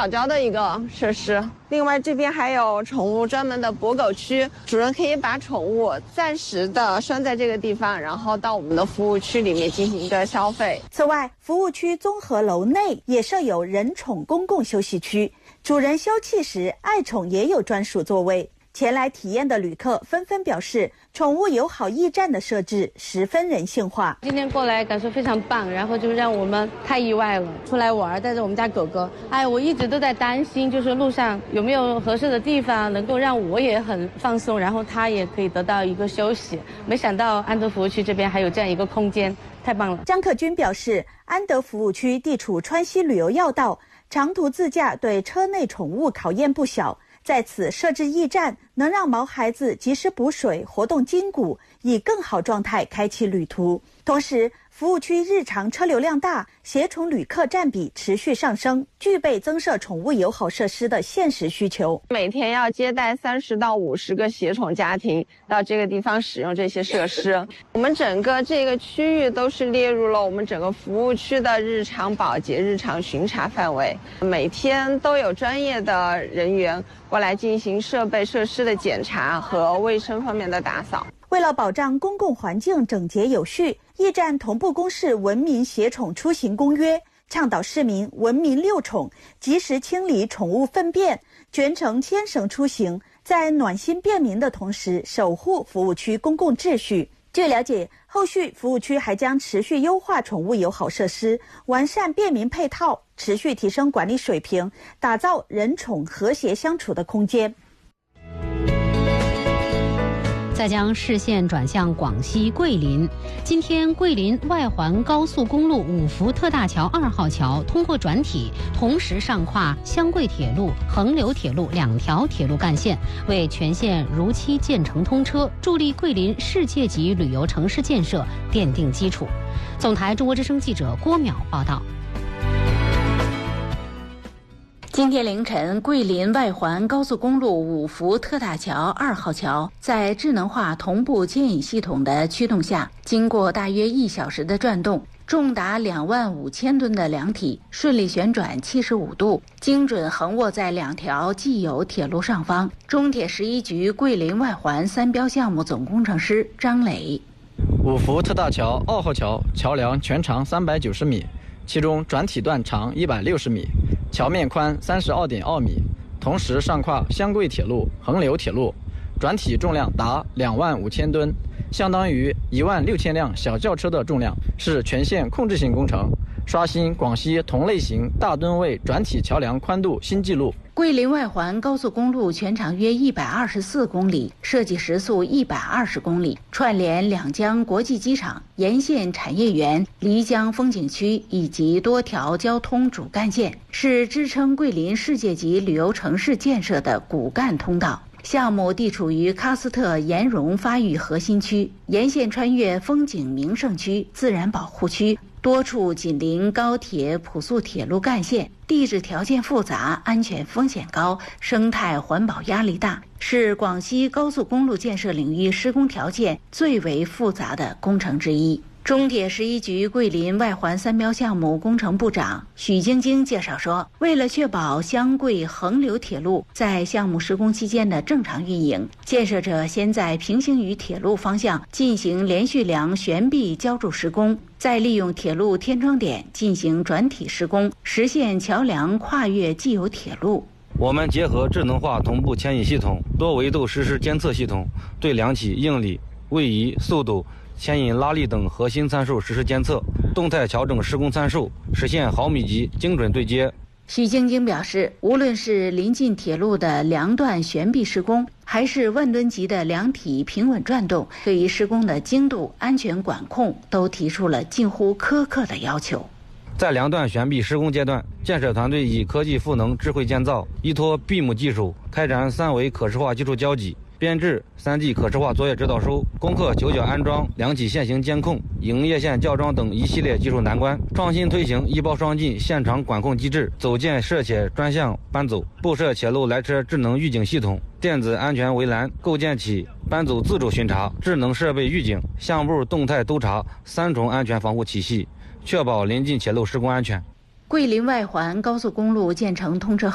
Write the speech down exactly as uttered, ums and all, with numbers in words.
早教的一个设施。另外这边还有宠物专门的博狗区，主人可以把宠物暂时的拴在这个地方，然后到我们的服务区里面进行一个消费。 此外，服务区综合楼内也设有人宠公共休息区，主人休憩时爱宠也有专属座位。前来体验的旅客纷纷表示，宠物友好驿站的设置十分人性化。 今天过来感受非常棒，然后就让我们太意外了。出来玩带着我们家狗狗，哎，我一直都在担心，就是路上有没有合适的地方能够让我也很放松，然后它也可以得到一个休息。没想到安德服务区这边还有这样一个空间，太棒了。 张克军表示，安德服务区地处川西旅游要道，长途自驾对车内宠物考验不小。在此设置驿站，能让毛孩子及时补水、活动筋骨，以更好状态开启旅途。同时，服务区日常车流量大，携宠旅客占比持续上升，具备增设宠物友好设施的现实需求。 每天要接待三十到五十个携宠家庭到这个地方使用这些设施。我们整个这个区域都是列入了我们整个服务区的日常保洁、日常巡查范围，每天都有专业的人员过来进行设备设施的检查和卫生方面的打扫。 为了保障公共环境整洁有序，驿站同步公示文明携宠出行公约，倡导市民文明遛宠，及时清理宠物粪便，全程牵绳出行，在暖心便民的同时守护服务区公共秩序。据了解，后续服务区还将持续优化宠物友好设施，完善便民配套，持续提升管理水平，打造人宠和谐相处的空间。 再将视线转向广西桂林，今天桂林外环高速公路五福特大桥二号桥通过转体，同时上跨湘桂铁路、横流铁路两条铁路干线，为全线如期建成通车，助力桂林世界级旅游城市建设奠定基础。总台中国之声记者郭淼报道。 今天凌晨，桂林外环高速公路五福特大桥二号桥在智能化同步牵引系统的驱动下，经过大约一小时的转动，重达两万五千吨的梁体顺利旋转七十五度，精准横卧在两条既有铁路上方。中铁十一局桂林外环三标项目总工程师张磊： 五福特大桥二号桥桥梁全长三百九十米，其中转体段长一百六十米，桥面宽三十二点二米，同时上跨湘桂铁路、横流铁路，转体重量达两万五千吨，相当于一万六千辆小轿车的重量，是全线控制性工程，刷新广西同类型大吨位转体桥梁宽度新纪录。 桂林外环高速公路全长约一百二十四公里，设计时速一百二十公里，串联两江国际机场、沿线产业园、漓江风景区以及多条交通主干线，是支撑桂林世界级旅游城市建设的骨干通道。项目地处于喀斯特岩溶发育核心区，沿线穿越风景名胜区、自然保护区，多处紧邻高铁、普速铁路干线，地质条件复杂，安全风险高，生态环保压力大，是广西高速公路建设领域施工条件最为复杂的工程之一。中铁十一局桂林外环三标项目工程部长许晶晶介绍说，为了确保湘桂横流铁路在项目施工期间的正常运营，建设者先在平行于铁路方向进行连续梁悬臂浇筑施工，再利用铁路天窗点进行转体施工，实现桥梁跨越既有铁路。 我们结合智能化同步牵引系统、多维度实时监测系统，对梁体应力、位移、速度、牵引拉力等核心参数实时监测，动态调整施工参数，实现毫米级精准对接。 许晶晶表示，无论是临近铁路的梁段悬臂施工，还是万吨级的梁体平稳转动，对于施工的精度、安全管控都提出了近乎苛刻的要求。 在梁段悬臂施工阶段，建设团队以科技赋能智慧建造，依托 B I M 技术，开展三维可视化技术交集，编制 三 D 可视化作业指导书，攻克九角安装、梁体线型监控、营业线校装等一系列技术难关，创新推行一包双进现场管控机制，走建设且专项搬走，布设铁路来车智能预警系统、电子安全围栏，构建起搬走自主巡查、智能设备预警、项目动态督查三重安全防护体系，确保临近铁路施工安全。 桂林外环高速公路建成通车后，